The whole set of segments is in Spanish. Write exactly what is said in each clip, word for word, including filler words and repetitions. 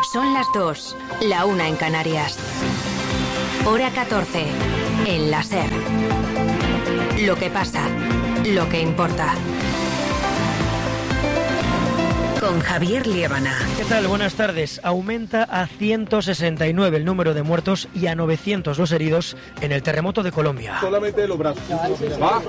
Son las dos, la una en Canarias. Hora catorce, en la SER. Lo que pasa, lo que importa. Con Javier Liébana. ¿Qué tal? Buenas tardes. Aumenta a ciento sesenta y nueve el número de muertos y a novecientos los heridos en el terremoto de Colombia. Solamente los brazos. Va,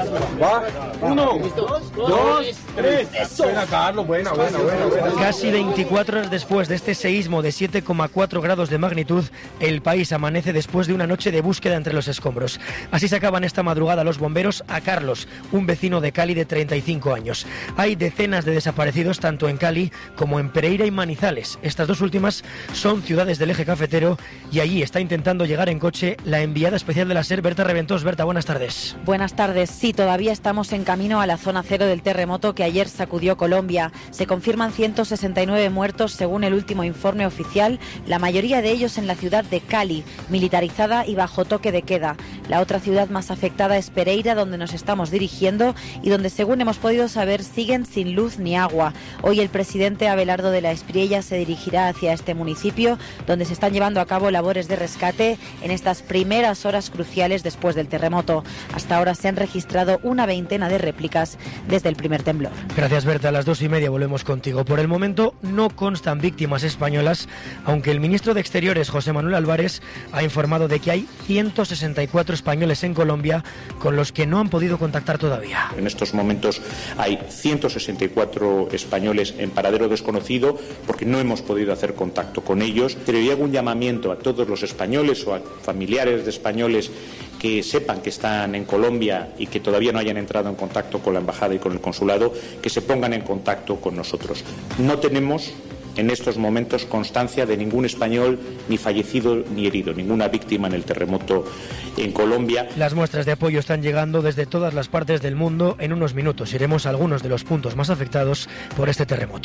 va. Uno, dos, dos tres. Eso. Buena, Carlos. Buena, buena, buena, buena. Casi veinticuatro horas después de este seísmo de siete coma cuatro grados de magnitud, el país amanece después de una noche de búsqueda entre los escombros. Así sacaban esta madrugada los bomberos a Carlos, un vecino de Cali de treinta y cinco años. Hay decenas de desaparecidos tanto en Cali como en Pereira y Manizales. Estas dos últimas son ciudades del eje cafetero y allí está intentando llegar en coche la enviada especial de la SER, Berta Reventós. Berta, buenas tardes. Buenas tardes. Sí, todavía estamos en camino a la zona cero del terremoto que ayer sacudió Colombia. Se confirman ciento sesenta y nueve muertos según el último informe oficial, la mayoría de ellos en la ciudad de Cali, militarizada y bajo toque de queda. La otra ciudad más afectada es Pereira, donde nos estamos dirigiendo y donde, según hemos podido saber, siguen sin luz ni agua. Hoy el presidente Abelardo de la Espriella se dirigirá hacia este municipio, donde se están llevando a cabo labores de rescate en estas primeras horas cruciales después del terremoto. Hasta ahora se han registrado una veintena de réplicas desde el primer temblor. Gracias, Berta. A las dos y media volvemos contigo. Por el momento no constan víctimas españolas, aunque el ministro de Exteriores, José Manuel Álvarez, ha informado de que hay ciento sesenta y cuatro españoles en Colombia con los que no han podido contactar todavía. En estos momentos hay ciento sesenta y cuatro españoles en paradero desconocido porque no hemos podido hacer contacto con ellos. Pero yo hago un llamamiento a todos los españoles o a familiares de españoles que sepan que están en Colombia y que todavía no hayan entrado en contacto con la embajada y con el consulado, que se pongan en contacto con nosotros. No tenemos en estos momentos constancia de ningún español ni fallecido ni herido, ninguna víctima en el terremoto en Colombia. Las muestras de apoyo están llegando desde todas las partes del mundo. En unos minutos iremos a algunos de los puntos más afectados por este terremoto.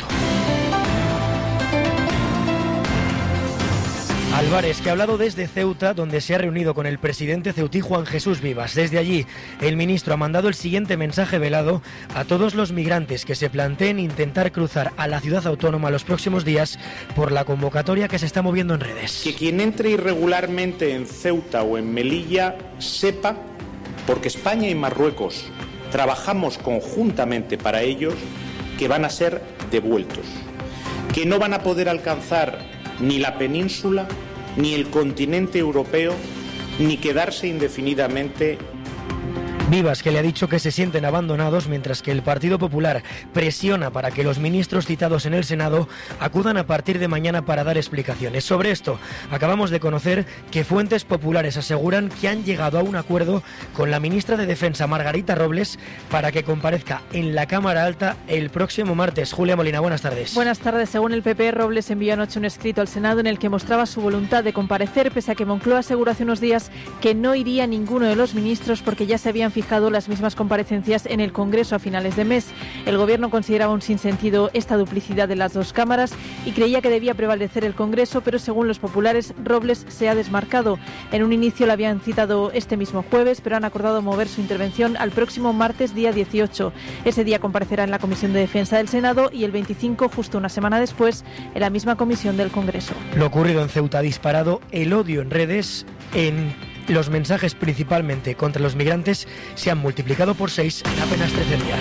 Álvarez, que ha hablado desde Ceuta, donde se ha reunido con el presidente ceutí Juan Jesús Vivas. Desde allí, el ministro ha mandado el siguiente mensaje velado a todos los migrantes que se planteen intentar cruzar a la ciudad autónoma los próximos días por la convocatoria que se está moviendo en redes. Que quien entre irregularmente en Ceuta o en Melilla sepa, porque España y Marruecos trabajamos conjuntamente para ellos, que van a ser devueltos, que no van a poder alcanzar ni la península, ni el continente europeo, ni quedarse indefinidamente. Vivas, que le ha dicho que se sienten abandonados, mientras que el Partido Popular presiona para que los ministros citados en el Senado acudan a partir de mañana para dar explicaciones. Sobre esto, acabamos de conocer que fuentes populares aseguran que han llegado a un acuerdo con la ministra de Defensa, Margarita Robles, para que comparezca en la Cámara Alta el próximo martes. Julia Molina, buenas tardes. Buenas tardes. Según el P P, Robles envió anoche un escrito al Senado en el que mostraba su voluntad de comparecer, pese a que Moncloa aseguró hace unos días que no iría ninguno de los ministros porque ya se habían fijado las mismas comparecencias en el Congreso a finales de mes. El Gobierno consideraba un sinsentido esta duplicidad de las dos cámaras y creía que debía prevalecer el Congreso, pero según los populares, Robles se ha desmarcado. En un inicio la habían citado este mismo jueves, pero han acordado mover su intervención al próximo martes, día dieciocho. Ese día comparecerá en la Comisión de Defensa del Senado y el veinticinco, justo una semana después, en la misma comisión del Congreso. Lo ocurrido en Ceuta ha disparado el odio en redes. En los mensajes principalmente contra los migrantes se han multiplicado por seis en apenas trece días.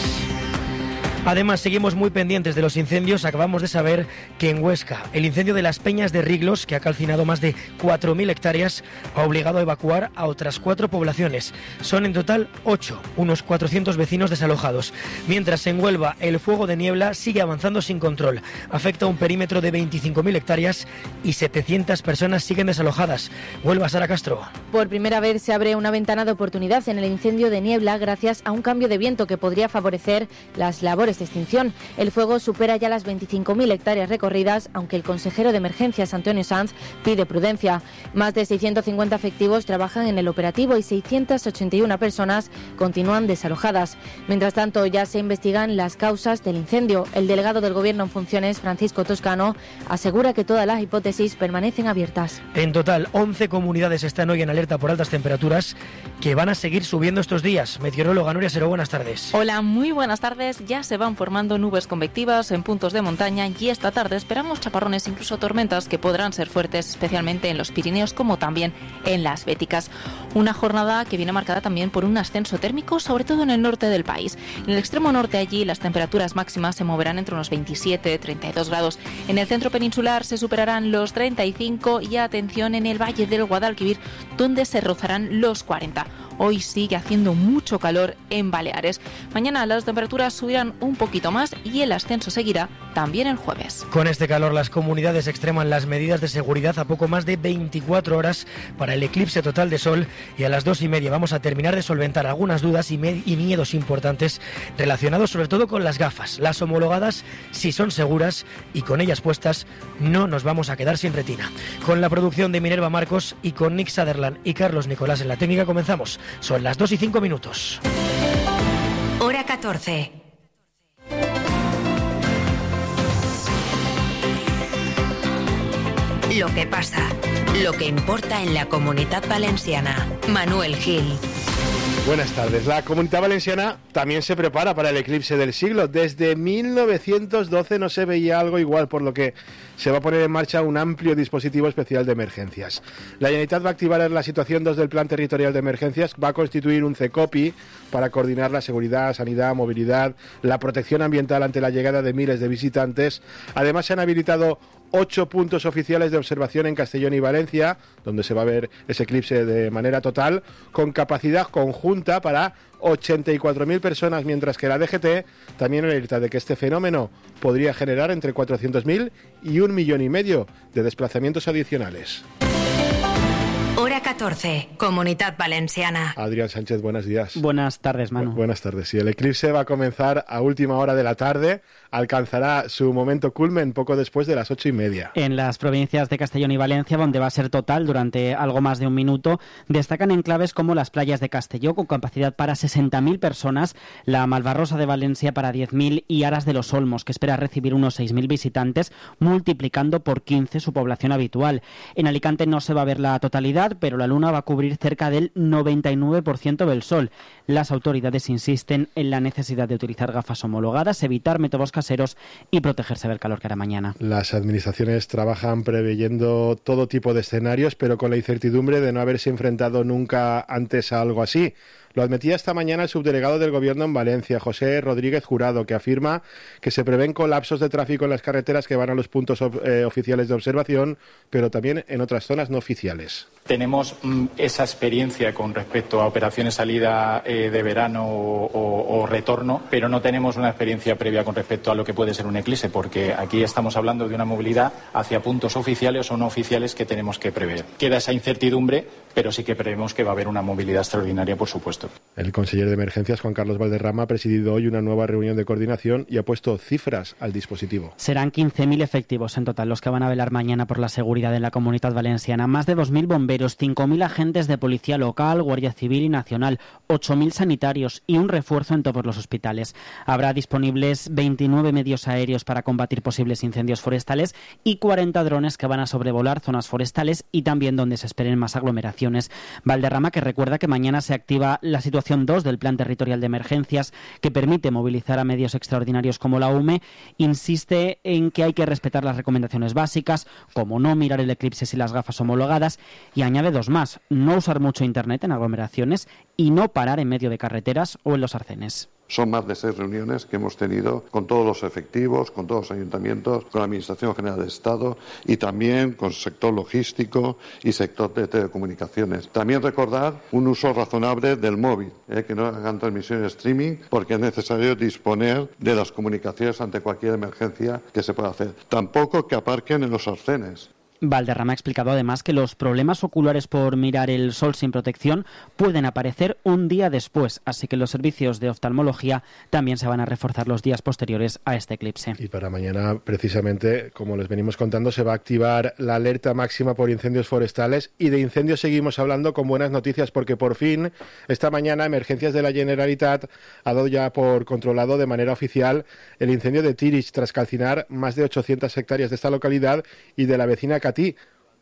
Además, seguimos muy pendientes de los incendios. Acabamos de saber que en Huesca, el incendio de las Peñas de Riglos, que ha calcinado más de cuatro mil hectáreas, ha obligado a evacuar a otras cuatro poblaciones. Son en total ocho, unos cuatrocientos vecinos desalojados. Mientras en Huelva, el fuego de niebla sigue avanzando sin control. Afecta a un perímetro de veinticinco mil hectáreas y setecientas personas siguen desalojadas. Huelva, Sara Castro. Por primera vez se abre una ventana de oportunidad en el incendio de niebla gracias a un cambio de viento que podría favorecer las labores de extinción. El fuego supera ya las veinticinco mil hectáreas recorridas, aunque el consejero de Emergencias, Antonio Sanz, pide prudencia. Más de seiscientos cincuenta efectivos trabajan en el operativo y seiscientas ochenta y una personas continúan desalojadas. Mientras tanto, ya se investigan las causas del incendio. El delegado del Gobierno en funciones, Francisco Toscano, asegura que todas las hipótesis permanecen abiertas. En total, once comunidades están hoy en alerta por altas temperaturas que van a seguir subiendo estos días. Meteoróloga Nuria Seró, buenas tardes. Hola, muy buenas tardes. Ya se va van formando nubes convectivas en puntos de montaña y esta tarde esperamos chaparrones, incluso tormentas, que podrán ser fuertes, especialmente en los Pirineos como también en las Béticas. Una jornada que viene marcada también por un ascenso térmico, sobre todo en el norte del país. En el extremo norte, allí las temperaturas máximas se moverán entre unos veintisiete y treinta y dos grados. En el centro peninsular se superarán los treinta y cinco y atención en el valle del Guadalquivir, donde se rozarán los cuarenta. Hoy sigue haciendo mucho calor en Baleares. Mañana las temperaturas subirán un poquito más y el ascenso seguirá también el jueves. Con este calor, las comunidades extreman las medidas de seguridad a poco más de veinticuatro horas para el eclipse total de sol, y a las dos y media vamos a terminar de solventar algunas dudas y, me- y miedos importantes relacionados sobre todo con las gafas. Las homologadas, si son seguras y con ellas puestas, no nos vamos a quedar sin retina. Con la producción de Minerva Marcos y con Nick Sutherland y Carlos Nicolás en la técnica comenzamos. Son las dos y cinco minutos. Hora catorce. Lo que pasa, lo que importa en la Comunitat Valenciana. Manuel Gil. Buenas tardes. La Comunidad Valenciana también se prepara para el eclipse del siglo. Desde mil novecientos doce no se veía algo igual, por lo que se va a poner en marcha un amplio dispositivo especial de emergencias. La Generalitat va a activar la situación dos del Plan Territorial de Emergencias, va a constituir un CECOPI para coordinar la seguridad, sanidad, movilidad, la protección ambiental ante la llegada de miles de visitantes. Además, se han habilitado ocho puntos oficiales de observación en Castellón y Valencia, donde se va a ver ese eclipse de manera total, con capacidad conjunta para ochenta y cuatro mil personas, mientras que la D G T también alerta de que este fenómeno podría generar entre cuatrocientos mil y un millón y medio de desplazamientos adicionales. Hora catorce, Comunitat Valenciana. Adrián Sánchez, buenos días. Buenas tardes, Manu. Bu- buenas tardes. Sí, el eclipse va a comenzar a última hora de la tarde, alcanzará su momento culmen poco después de las ocho y media. En las provincias de Castellón y Valencia, donde va a ser total durante algo más de un minuto, destacan enclaves como las playas de Castelló, con capacidad para sesenta mil personas, la Malvarrosa de Valencia para diez mil y Aras de los Olmos, que espera recibir unos seis mil visitantes, multiplicando por quince su población habitual. En Alicante no se va a ver la totalidad, pero la luna va a cubrir cerca del noventa y nueve por ciento del sol. Las autoridades insisten en la necesidad de utilizar gafas homologadas, evitar métodos caseros y protegerse del calor que hará mañana. Las administraciones trabajan preveyendo todo tipo de escenarios, pero con la incertidumbre de no haberse enfrentado nunca antes a algo así. Lo admitía esta mañana el subdelegado del Gobierno en Valencia, José Rodríguez Jurado, que afirma que se prevén colapsos de tráfico en las carreteras que van a los puntos eh, oficiales de observación, pero también en otras zonas no oficiales. Tenemos mm, esa experiencia con respecto a operaciones salida eh, de verano o, o, o retorno, pero no tenemos una experiencia previa con respecto a lo que puede ser un eclipse, porque aquí estamos hablando de una movilidad hacia puntos oficiales o no oficiales que tenemos que prever. Queda esa incertidumbre, pero sí que prevemos que va a haber una movilidad extraordinaria, por supuesto. El consejero de Emergencias, Juan Carlos Valderrama, ha presidido hoy una nueva reunión de coordinación y ha puesto cifras al dispositivo. Serán quince mil efectivos en total los que van a velar mañana por la seguridad en la Comunidad Valenciana. Más de dos mil bomberos, cinco mil agentes de policía local, Guardia Civil y Nacional, ocho mil sanitarios y un refuerzo en todos los hospitales. Habrá disponibles veintinueve medios aéreos para combatir posibles incendios forestales y cuarenta drones que van a sobrevolar zonas forestales y también donde se esperen más aglomeraciones. Valderrama, que recuerda que mañana se activa la situación dos del Plan Territorial de Emergencias, que permite movilizar a medios extraordinarios como la U M E, insiste en que hay que respetar las recomendaciones básicas, como no mirar el eclipse sin las gafas homologadas, y añade dos más: no usar mucho internet en aglomeraciones y no parar en medio de carreteras o en los arcenes. Son más de seis reuniones que hemos tenido con todos los efectivos, con todos los ayuntamientos, con la Administración General del Estado y también con el sector logístico y sector de telecomunicaciones. También recordar un uso razonable del móvil, eh, que no hagan transmisión en streaming, porque es necesario disponer de las comunicaciones ante cualquier emergencia que se pueda hacer. Tampoco que aparquen en los arcenes. Valderrama ha explicado además que los problemas oculares por mirar el sol sin protección pueden aparecer un día después, así que los servicios de oftalmología también se van a reforzar los días posteriores a este eclipse. Y para mañana, precisamente, como les venimos contando, se va a activar la alerta máxima por incendios forestales, y de incendios seguimos hablando con buenas noticias, porque por fin esta mañana Emergencias de la Generalitat ha dado ya por controlado de manera oficial el incendio de Tirich, tras calcinar más de ochocientas hectáreas de esta localidad y de la vecina Catí.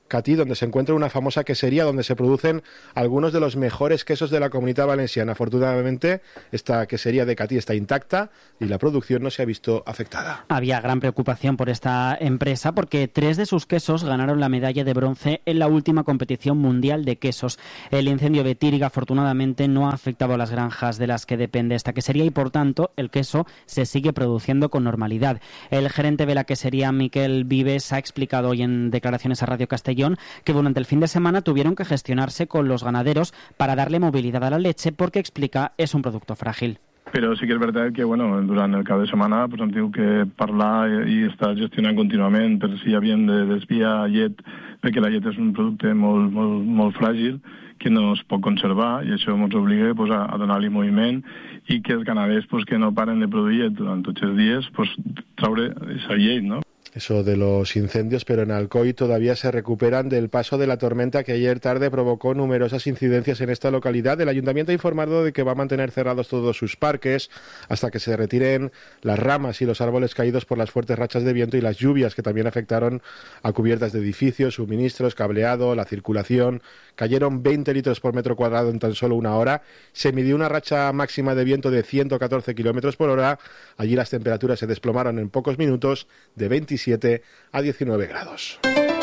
Catí, donde se encuentra una famosa quesería donde se producen algunos de los mejores quesos de la Comunidad Valenciana. Afortunadamente, esta quesería de Catí está intacta y la producción no se ha visto afectada. Había gran preocupación por esta empresa porque tres de sus quesos ganaron la medalla de bronce en la última competición mundial de quesos. El incendio de Tíriga, afortunadamente, no ha afectado a las granjas de las que depende esta quesería y, por tanto, el queso se sigue produciendo con normalidad. El gerente de la quesería, Miquel Vives, ha explicado hoy en declaraciones a Radio Castellón que durante el fin de semana tuvieron que gestionarse con los ganaderos para darle movilidad a la leche porque, explica, és un producte fràgil. Però sí que és veritat que bueno, durant el cap de setmana pues, hem tingut que parlar i, i estar gestionant contínuament per si havíem de desviar llet, perquè la llet és un producte molt, molt, molt fràgil que no es pot conservar i això ens obliga pues, a, a donar-li moviment i que els ganaders pues, que no paren de produir llet durant tots els dies pues, traure aquesta llet, no? Eso de los incendios, pero en Alcoy todavía se recuperan del paso de la tormenta que ayer tarde provocó numerosas incidencias en esta localidad. El ayuntamiento ha informado de que va a mantener cerrados todos sus parques hasta que se retiren las ramas y los árboles caídos por las fuertes rachas de viento y las lluvias que también afectaron a cubiertas de edificios, suministros, cableado, la circulación. Cayeron veinte litros por metro cuadrado en tan solo una hora. Se midió una racha máxima de viento de ciento catorce kilómetros por hora. Allí las temperaturas se desplomaron en pocos minutos de veintisiete a diecinueve grados.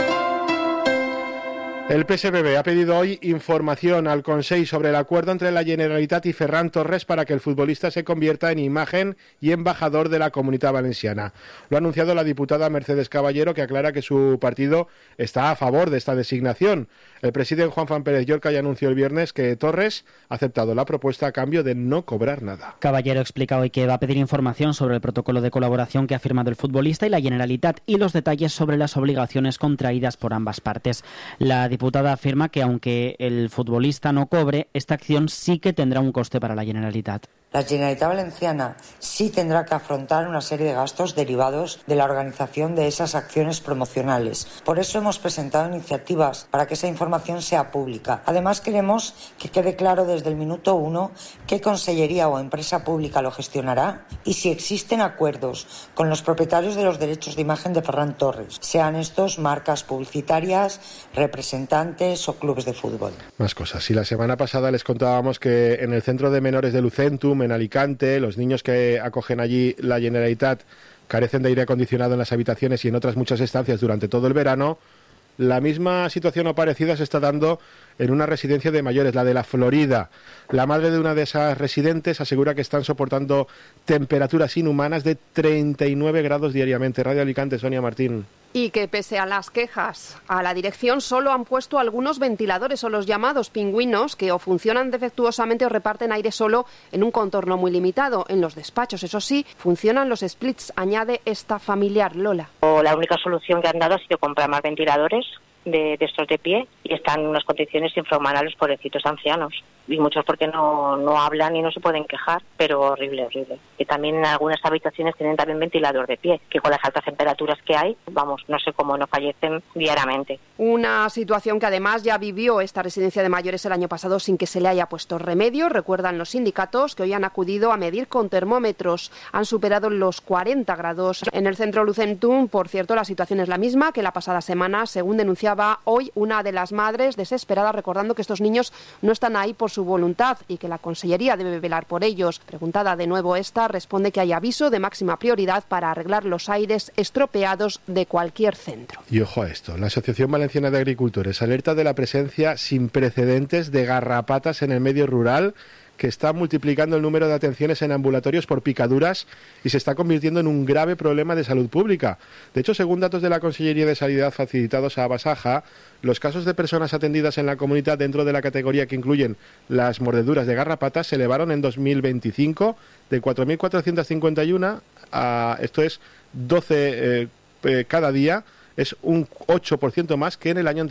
El P S B B ha pedido hoy información al Consell sobre el acuerdo entre la Generalitat y Ferran Torres para que el futbolista se convierta en imagen y embajador de la Comunidad Valenciana. Lo ha anunciado la diputada Mercedes Caballero, que aclara que su partido está a favor de esta designación. El presidente Juan Fran Pérez Llorca ya anunció el viernes que Torres ha aceptado la propuesta a cambio de no cobrar nada. Caballero explica hoy que va a pedir información sobre el protocolo de colaboración que ha firmado el futbolista y la Generalitat y los detalles sobre las obligaciones contraídas por ambas partes. La diputada afirma que aunque el futbolista no cobre, esta acción sí que tendrá un coste para la Generalitat. La Generalitat Valenciana sí tendrá que afrontar una serie de gastos derivados de la organización de esas acciones promocionales. Por eso hemos presentado iniciativas para que esa información sea pública. Además, queremos que quede claro desde el minuto uno qué consellería o empresa pública lo gestionará y si existen acuerdos con los propietarios de los derechos de imagen de Ferran Torres, sean estos marcas publicitarias, representantes o clubes de fútbol. Más cosas. Si la semana pasada les contábamos que en el centro de menores de Lucentum, en Alicante, los niños que acogen allí la Generalitat carecen de aire acondicionado en las habitaciones y en otras muchas estancias durante todo el verano, la misma situación o parecida se está dando en una residencia de mayores, la de la Florida. La madre de una de esas residentes asegura que están soportando temperaturas inhumanas de treinta y nueve grados diariamente. Radio Alicante, Sonia Martín. Y que pese a las quejas a la dirección solo han puesto algunos ventiladores o los llamados pingüinos que o funcionan defectuosamente o reparten aire solo en un contorno muy limitado. En los despachos, eso sí, funcionan los splits, añade esta familiar. Lola. O la única solución que han dado ha sido comprar más ventiladores de, de estos de pie y están en unas condiciones infrahumanas los pobrecitos ancianos. Y muchos porque no, no hablan y no se pueden quejar, pero horrible, horrible. Y también en algunas habitaciones tienen también ventilador de pie, que con las altas temperaturas que hay, vamos, no sé cómo no fallecen diariamente. Una situación que además ya vivió esta residencia de mayores el año pasado sin que se le haya puesto remedio. Recuerdan los sindicatos que hoy han acudido a medir con termómetros. Han superado los cuarenta grados. En el centro Lucentum, por cierto, la situación es la misma que la pasada semana, según denunciaba hoy una de las madres desesperada, recordando que estos niños no están ahí por su voluntad y que la Consellería debe velar por ellos. Preguntada de nuevo esta, responde que hay aviso de máxima prioridad para arreglar los aires estropeados de cualquier centro. Y ojo a esto, la Asociación Valenciana de Agricultores alerta de la presencia sin precedentes de garrapatas en el medio rural, que está multiplicando el número de atenciones en ambulatorios por picaduras y se está convirtiendo en un grave problema de salud pública. De hecho, según datos de la Consellería de Sanidad facilitados a Basaja, los casos de personas atendidas en la comunidad dentro de la categoría que incluyen las mordeduras de garrapatas se elevaron en dos mil veinticinco de cuatro mil cuatrocientos cincuenta y uno a, esto es, doce eh, eh, cada día. Es un ocho por ciento más que en el año anterior.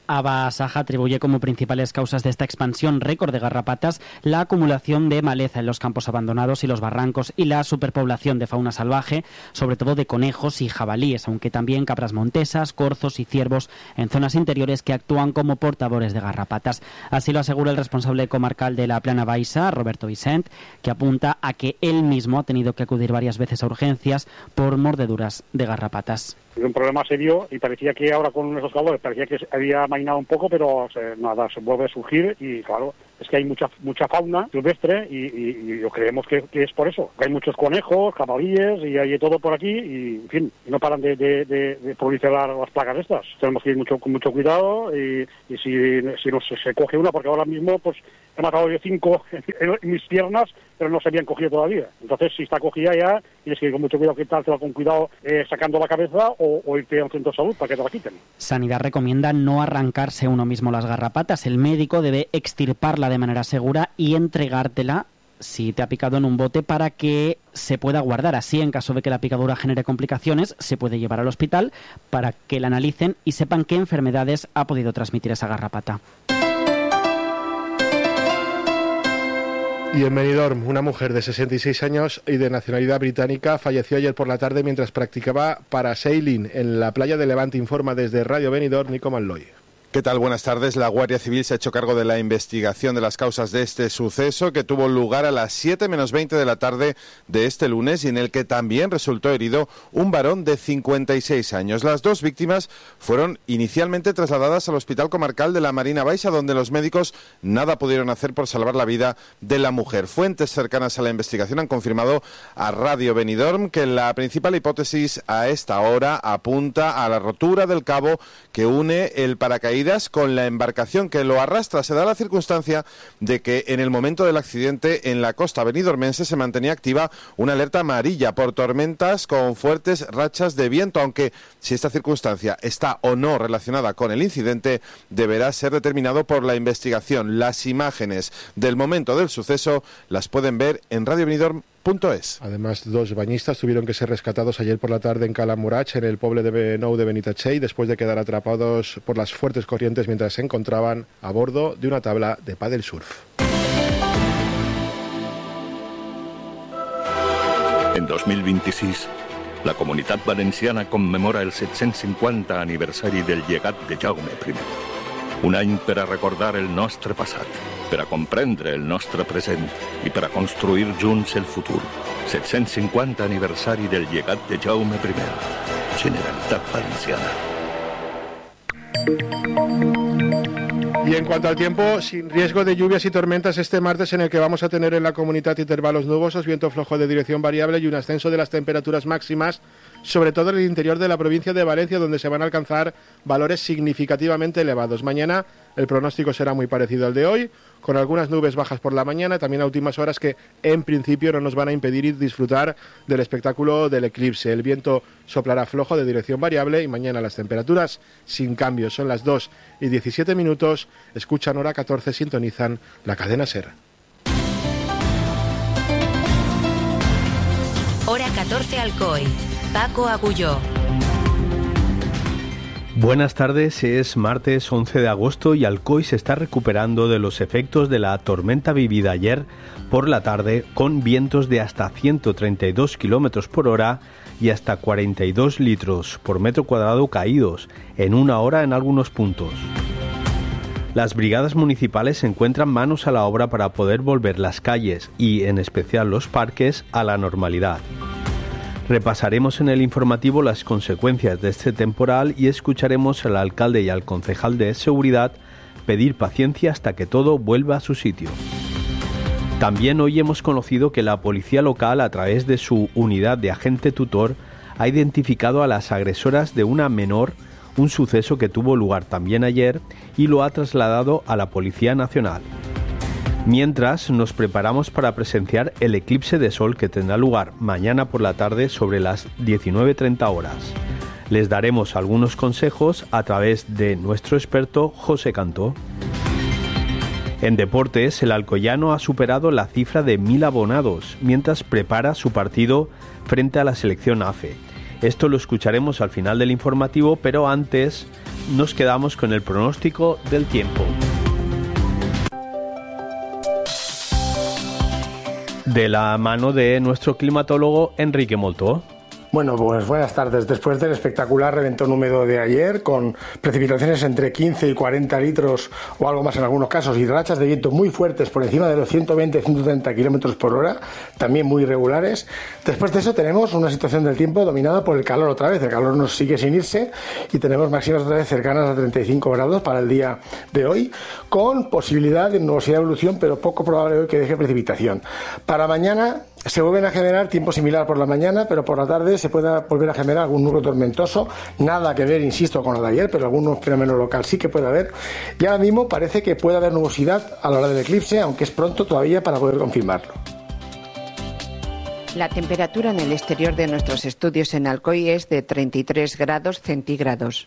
Aba Saja atribuye como principales causas de esta expansión récord de garrapatas la acumulación de maleza en los campos abandonados y los barrancos y la superpoblación de fauna salvaje, sobre todo de conejos y jabalíes, aunque también cabras montesas, corzos y ciervos en zonas interiores que actúan como portadores de garrapatas. Así lo asegura el responsable comarcal de la Plana Baixa, Roberto Vicent, que apunta a que él mismo ha tenido que acudir varias veces a urgencias por mordeduras de garrapatas. Es un problema serio y parecía que ahora con esos calores parecía que había amainado un poco, pero se, nada, se vuelve a surgir y claro, es que hay mucha mucha fauna silvestre y, y, y creemos que, que es por eso. Hay muchos conejos, jabalíes y hay de todo por aquí y, en fin, no paran de, de, de, de proliferar las plagas estas. Tenemos que ir mucho, con mucho cuidado y, y si, si nos se coge una, porque ahora mismo pues he matado yo cinco en, en mis piernas, pero no se habían cogido todavía. Entonces, si está cogida ya, tienes que ir con mucho cuidado, quitártela con cuidado eh, sacando la cabeza o, o irte a un centro de salud para que te la quiten. Sanidad recomienda no arrancarse uno mismo las garrapatas. El médico debe extirparla de manera segura y entregártela si te ha picado en un bote para que se pueda guardar. Así, en caso de que la picadura genere complicaciones, se puede llevar al hospital para que la analicen y sepan qué enfermedades ha podido transmitir esa garrapata. Y en Benidorm, una mujer de sesenta y seis años y de nacionalidad británica falleció ayer por la tarde mientras practicaba parasailing en la playa de Levante. Informa desde Radio Benidorm Nico Manloy. ¿Qué tal? Buenas tardes. La Guardia Civil se ha hecho cargo de la investigación de las causas de este suceso que tuvo lugar a las siete menos veinte de la tarde de este lunes y en el que también resultó herido un varón de cincuenta y seis años. Las dos víctimas fueron inicialmente trasladadas al Hospital Comarcal de la Marina Baixa, donde los médicos nada pudieron hacer por salvar la vida de la mujer. Fuentes cercanas a la investigación han confirmado a Radio Benidorm que la principal hipótesis a esta hora apunta a la rotura del cabo que une el paracaídas con la embarcación que lo arrastra. Se da la circunstancia de que en el momento del accidente en la costa benidormense se mantenía activa una alerta amarilla por tormentas con fuertes rachas de viento, aunque si esta circunstancia está o no relacionada con el incidente deberá ser determinado por la investigación. Las imágenes del momento del suceso las pueden ver en Radio Benidorm. .es. Además, dos bañistas tuvieron que ser rescatados ayer por la tarde en Cala Morach, en el pueblo de Benou de Benitatxell, después de quedar atrapados por las fuertes corrientes mientras se encontraban a bordo de una tabla de paddle surf. En dos mil vint-i-sis, la Comunitat Valenciana commemora el set-cents cinquanta aniversari del llegat de Jaume primer. Un any per a recordar el nostre passat, per a comprendre el nostre present i per a construir junts el futur. set-cents cinquanta aniversari del llegat de Jaume primer. Generalitat Valenciana. Y en cuanto al tiempo, sin riesgo de lluvias y tormentas este martes, en el que vamos a tener en la comunidad intervalos nubosos, viento flojo de dirección variable y un ascenso de las temperaturas máximas, sobre todo en el interior de la provincia de Valencia, donde se van a alcanzar valores significativamente elevados. Mañana el pronóstico será muy parecido al de hoy, con algunas nubes bajas por la mañana, también a últimas horas que en principio no nos van a impedir ir disfrutar del espectáculo del eclipse. El viento soplará flojo de dirección variable y mañana las temperaturas sin cambios. Son las dos y diecisiete minutos, escuchan hora catorce, sintonizan la cadena SER. Hora catorce Alcoy, Paco Agulló. Buenas tardes, es martes once de agosto y Alcoy se está recuperando de los efectos de la tormenta vivida ayer por la tarde con vientos de hasta ciento treinta y dos kilómetros por hora y hasta cuarenta y dos litros por metro cuadrado caídos en una hora en algunos puntos. Las brigadas municipales se encuentran manos a la obra para poder volver las calles y, en especial los parques, a la normalidad. Repasaremos en el informativo las consecuencias de este temporal y escucharemos al alcalde y al concejal de Seguridad pedir paciencia hasta que todo vuelva a su sitio. También hoy hemos conocido que la policía local, a través de su unidad de agente tutor, ha identificado a las agresoras de una menor, un suceso que tuvo lugar también ayer, y lo ha trasladado a la Policía Nacional. Mientras, nos preparamos para presenciar el eclipse de sol que tendrá lugar mañana por la tarde sobre las diecinueve treinta horas. Les daremos algunos consejos a través de nuestro experto José Cantó. En deportes, el alcoyano ha superado la cifra de mil abonados mientras prepara su partido frente a la selección A F E. Esto lo escucharemos al final del informativo, pero antes nos quedamos con el pronóstico del tiempo. De la mano de nuestro climatólogo Enrique Moltó. Bueno, pues buenas tardes. Después del espectacular reventón húmedo de ayer, con precipitaciones entre quince y cuarenta litros o algo más en algunos casos y rachas de viento muy fuertes por encima de los ciento veinte a ciento treinta kilómetros por hora, también muy irregulares, después de eso tenemos una situación del tiempo dominada por el calor otra vez. El calor nos sigue sin irse y tenemos máximas otra vez cercanas a treinta y cinco grados para el día de hoy, con posibilidad de nubosidad de evolución, pero poco probable hoy que deje precipitación. Para mañana se vuelven a generar tiempo similar por la mañana, pero por la tarde se puede volver a generar algún nublo tormentoso, nada que ver, insisto, con lo de ayer, pero algún fenómeno local sí que puede haber. Y ahora mismo parece que puede haber nubosidad a la hora del eclipse, aunque es pronto todavía para poder confirmarlo. La temperatura en el exterior de nuestros estudios en Alcoy es de treinta y tres grados centígrados.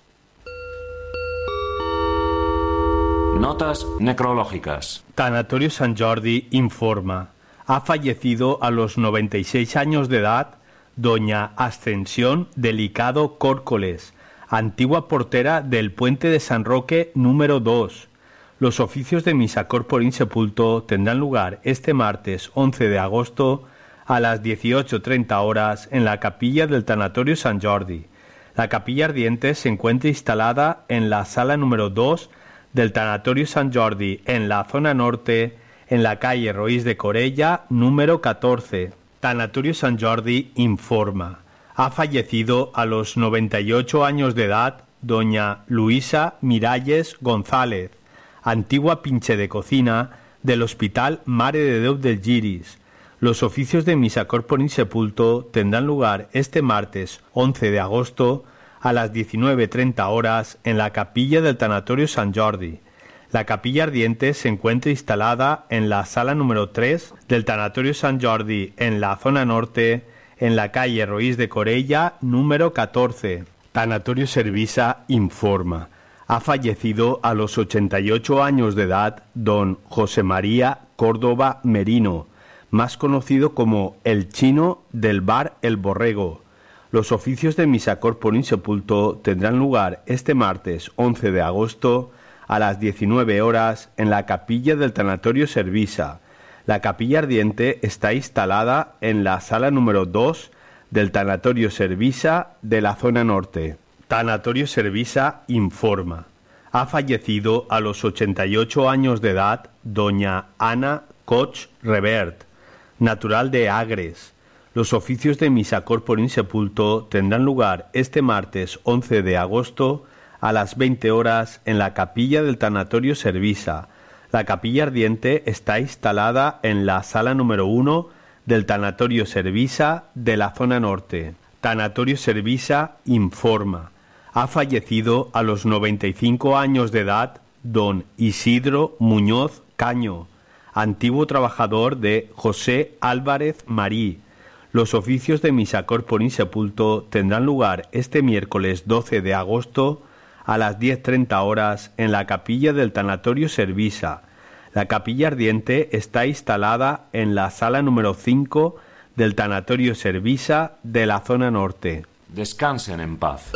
Notas necrológicas. Tanatorio Sant Jordi informa. Ha fallecido a los noventa y seis años de edad doña Ascensión Delicado Córcoles, antigua portera del Puente de San Roque número dos. Los oficios de misa corpore insepulto tendrán lugar este martes once de agosto a las dieciocho treinta horas en la capilla del Tanatorio Sant Jordi. La capilla ardiente se encuentra instalada en la sala número dos del Tanatorio Sant Jordi, en la zona norte, en la calle Roís de Corella, número catorce. Tanatorio Sant Jordi informa. Ha fallecido a los noventa y ocho años de edad doña Luisa Miralles González, antigua pinche de cocina del Hospital Mare de Déu del Giris. Los oficios de misa corpore insepulto tendrán lugar este martes once de agosto a las diecinueve treinta horas en la capilla del Tanatorio Sant Jordi. La capilla ardiente se encuentra instalada en la sala número tres del Tanatorio Sant Jordi, en la zona norte, en la calle Roís de Corella, número catorce. Tanatorio Servisa informa. Ha fallecido a los ochenta y ocho años de edad don José María Córdoba Merino, más conocido como el Chino del bar El Borrego. Los oficios de misa corpore insepulto tendrán lugar este martes once de agosto a las diecinueve horas en la capilla del Tanatorio Servisa. La capilla ardiente está instalada en la sala número dos del Tanatorio Servisa de la zona norte. Tanatorio Servisa informa. Ha fallecido a los ochenta y ocho años de edad doña Ana Coch Revert, natural de Agres. Los oficios de misa corpore insepulto tendrán lugar este martes once de agosto a las veinte horas en la capilla del Tanatorio Servisa. La capilla ardiente está instalada en la sala número uno del Tanatorio Servisa de la zona norte. Tanatorio Servisa informa. Ha fallecido a los noventa y cinco años de edad don Isidro Muñoz Caño, antiguo trabajador de José Álvarez Marí. Los oficios de misa corpore insepulto tendrán lugar este miércoles doce de agosto a las diez treinta horas en la capilla del Tanatorio Servisa. La capilla ardiente está instalada en la sala número cinco del Tanatorio Servisa de la zona norte. Descansen en paz.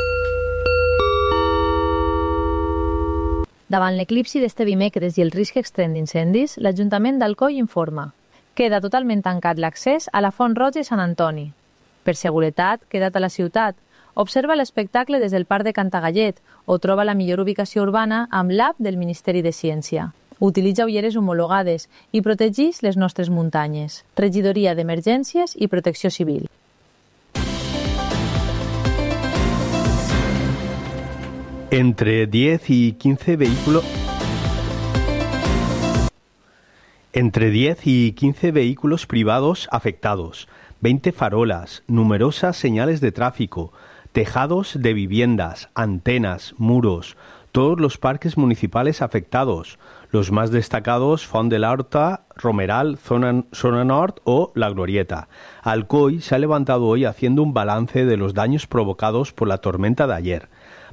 Davant l'eclipsi d'este dimecres i el risc extrem d'incendis, l'Ajuntament d'Alcoi informa. Queda totalment tancat l'accés a la Font Roja i Sant Antoni. Per seguretat, queda't a la ciutat. Observa l'espectacle des del Parc de Cantagallet o troba la millor ubicació urbana amb l'app del Ministeri de Ciència. Utilitza ulleres homologades i protegeix les nostres muntanyes. Regidoria d'Emergències i Protecció Civil. Entre diez y quince vehículos... Entre diez y quince vehículos privados afectados, veinte farolas, numerosas señales de tráfico, tejados de viviendas, antenas, muros, todos los parques municipales afectados, los más destacados Font de la Horta, Romeral, Zona, Zona Nord o La Glorieta. Alcoi se ha levantado hoy haciendo un balance de los daños provocados por la tormenta de ayer.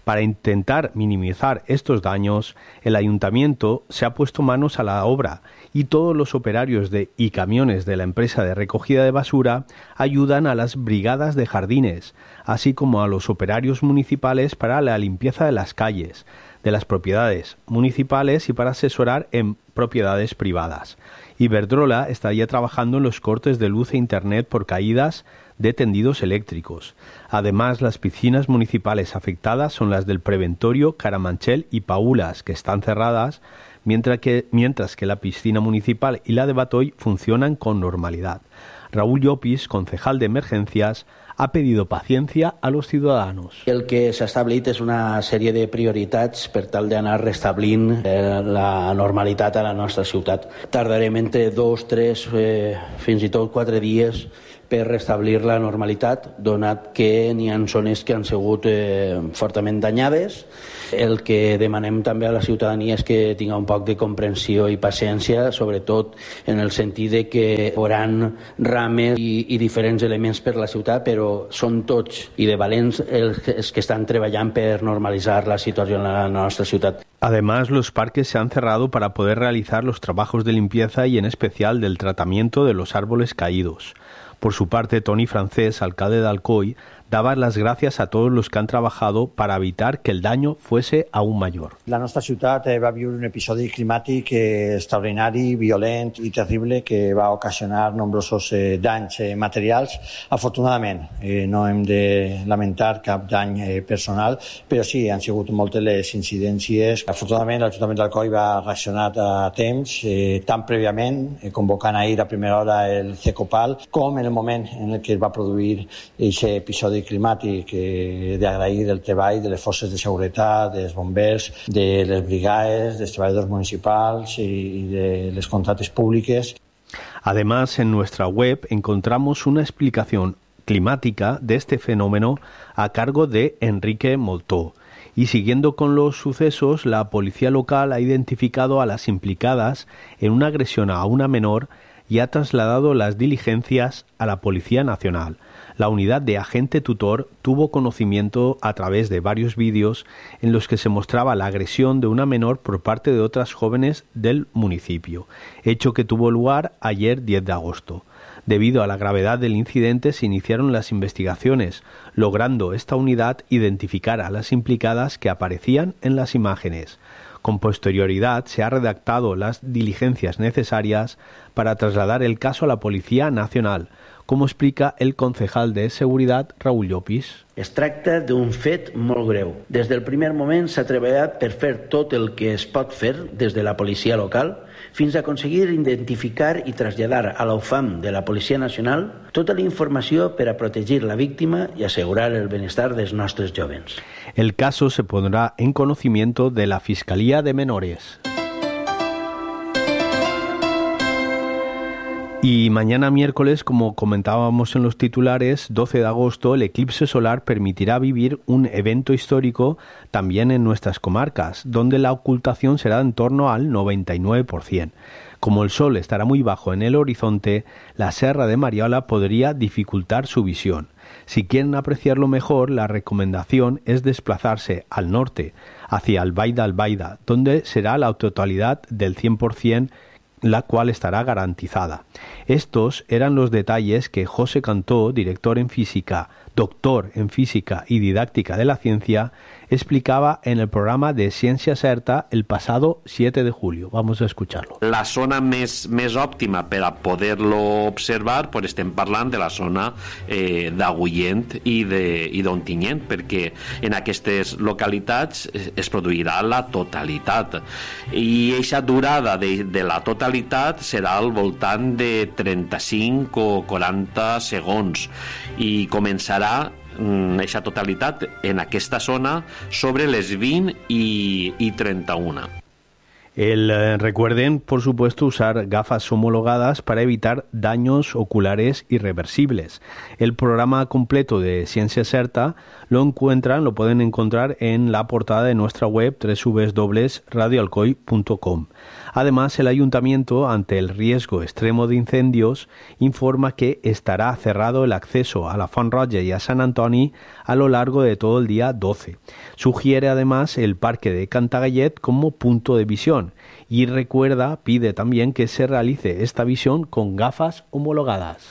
Para intentar minimizar estos daños, el ayuntamiento se ha puesto manos a la obra y todos los operarios de, y camiones de la empresa de recogida de basura ayudan a las brigadas de jardines, así como a los operarios municipales para la limpieza de las calles, de las propiedades municipales y para asesorar en propiedades privadas. Iberdrola estaría trabajando en los cortes de luz e internet por caídas de tendidos eléctricos. Además, las piscinas municipales afectadas son las del Preventorio, Caramanchel y Paulas, que están cerradas, mientras que, mientras que la piscina municipal y la de Batoy funcionan con normalidad. Raúl Llopis, concejal de Emergencias, ha pedido paciencia a los ciudadanos. El que s'ha establit és una sèrie de prioritats per tal d'anar restablint eh, la normalitat a la nostra ciutat. Tardarem entre dos, tres, eh, fins i tot quatre dies per restablir la normalitat, donat que n'hi ha zones que han sigut eh, fortament danyades. El que demanem també a la ciutadania és que tinga un poc de comprensió i paciència, sobretot en el sentit de que hauran rames i, i diferents elements per la ciutat, però són tots i de valents els que estan treballant per normalitzar la situació en la nostra ciutat. Además, los parques se han cerrado para poder realizar los trabajos de limpieza y en especial del tratamiento de los árboles caídos. Por su parte, Toni Francés, alcalde de Alcoi, daba las gracias a todos los que han trabajado para evitar que el daño fuese aún mayor. La nostra ciutat va viure un episodi climàtic extraordinari, violent i terrible que va ocasionar nombrosos danys materials. Afortunadament, no hem de lamentar cap dany personal, però sí, han sigut moltes les incidències. Afortunadament, l'Ajuntament d'Alcoi va reaccionar a temps, tant prèviament, convocant ahir a primera hora el CECOPAL, com en el moment en el que es va produir aquest episodi climàtic, eh, d'agrair el treball de les forces de seguretat, dels bombers, de les brigades, dels treballadors municipals y de les contrates públiques. Además, en nuestra web encontramos una explicación climática de este fenómeno a cargo de Enrique Moltó. Y siguiendo con los sucesos, la policía local ha identificado a las implicadas en una agresión a una menor y ha trasladado las diligencias a la Policía Nacional. La unidad de agente tutor tuvo conocimiento a través de varios vídeos en los que se mostraba la agresión de una menor por parte de otras jóvenes del municipio, hecho que tuvo lugar ayer diez de agosto. Debido a la gravedad del incidente se iniciaron las investigaciones, logrando esta unidad identificar a las implicadas que aparecían en las imágenes. Con posterioridad se han redactado las diligencias necesarias para trasladar el caso a la Policía Nacional, como explica el concejal de Seguridad, Raúl Llopis. Es tracta d'un fet molt greu. Des del primer moment s'ha treballat per fer tot el que es pot fer des de la policia local fins a aconseguir identificar i traslladar a la U F A M de la Policia Nacional tota la informació per a protegir la víctima i assegurar el benestar dels nostres jóvens. El caso se pondrá en conocimiento de la Fiscalía de Menores. Y mañana miércoles, como comentábamos en los titulares, doce de agosto, el eclipse solar permitirá vivir un evento histórico también en nuestras comarcas, donde la ocultación será en torno al noventa y nueve por ciento. Como el sol estará muy bajo en el horizonte, la Serra de Mariola podría dificultar su visión. Si quieren apreciarlo mejor, la recomendación es desplazarse al norte, hacia Albaida Albaida, donde será la totalidad del cien por ciento, la cual estará garantizada. Estos eran los detalles que José Cantó, director en física, doctor en física y didáctica de la ciencia, explicaba en el programa de Ciencia Certa el pasado siete de julio. Vamos a escucharlo. La zona més, més òptima per a poder-lo observar, pues estem parlant de la zona eh, d'Agullent i d'Ontinyent, perquè en aquestes localitats es, es produirà la totalitat. I aquesta durada de, de la totalitat serà al voltant de trenta-cinc o quaranta segons i començarà aquesta totalitat en aquesta zona sobre les vint i, i trenta-una. El, eh, recuerden, por supuesto, usar gafas homologadas para evitar daños oculares irreversibles. El programa completo de Ciencia Certa lo encuentran, lo pueden encontrar en la portada de nuestra web doble u doble u doble u punto radio alcoy punto com. Además, el Ayuntamiento, ante el riesgo extremo de incendios, informa que estará cerrado el acceso a la Font Roja y a Sant Antoni a lo largo de todo el día doce. Sugiere además el Parque de Cantagallet como punto de visión y recuerda, pide también que se realice esta visión con gafas homologadas.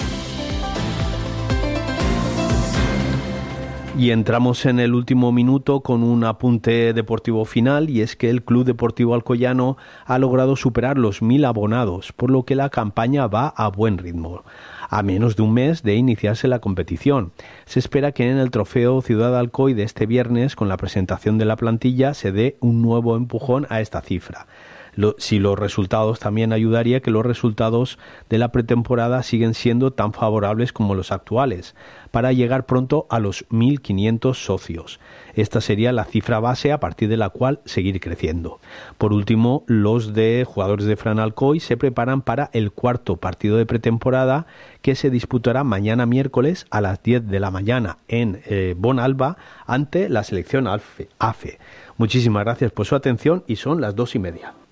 Y entramos en el último minuto con un apunte deportivo final, y es que el Club Deportivo Alcoyano ha logrado superar los mil abonados, por lo que la campaña va a buen ritmo. A menos de un mes de iniciarse la competición, se espera que en el Trofeo Ciudad Alcoy de este viernes, con la presentación de la plantilla, se dé un nuevo empujón a esta cifra. Lo, si los resultados también ayudaría que los resultados de la pretemporada siguen siendo tan favorables como los actuales, para llegar pronto a los mil quinientos socios. Esta sería la cifra base a partir de la cual seguir creciendo. Por último, los de jugadores de Fran Alcoy se preparan para el cuarto partido de pretemporada, que se disputará mañana miércoles a las diez de la mañana en eh, Bonalba ante la selección A F E. Muchísimas gracias por su atención y son las dos y media.